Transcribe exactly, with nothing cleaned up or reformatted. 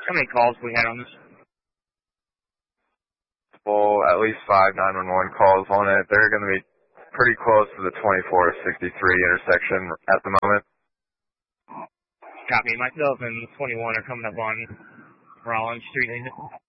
How many calls we had on this? Well, at least five nine one one calls on it. They're going to be pretty close to the twenty-four sixty-three intersection at the moment. Copy. Myself and twenty-one are coming up on Rollins Street.